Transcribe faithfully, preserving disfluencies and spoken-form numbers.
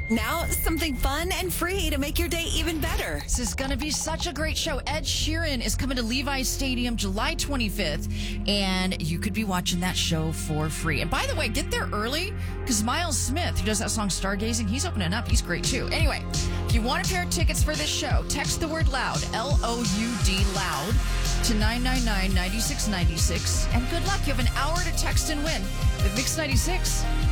Now, something fun and free to make your day even better. This is going to be such a great show. Ed Sheeran is coming to Levi's Stadium July twenty-fifth, and you could be watching that show for free. And by the way, get there early because Miles Smith, who does that song Stargazing, he's opening up. He's great too. Anyway, if you want a pair of tickets for this show, text the word loud, L O U D loud, to nine nine nine, nine six nine six. And good luck. You have an hour to text and win. With Mix ninety-six,